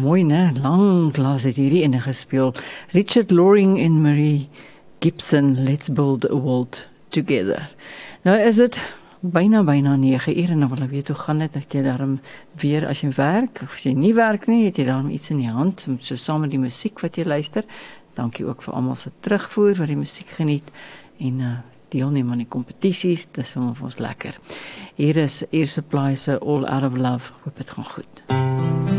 mooi, né? Lanklaas het hierdie ene gespeel. Richard Loring en Marie Gibson, Let's Build a World Together. Nou is dit byna 9:00 en dan wil ek weet hoe gaan dit, dat jy daarom weer as jy werk, of as jy nie werk nie, het jy daarom iets in die hand, so saam met die musiek wat jy luister. Dankie ook vir almal se terugvoer, wat die musiek geniet, en deelneem aan die kompetisies, dis sommer vir ons lekker. Hier is Air Supply se All Out of Love, hoop dit gaan goed.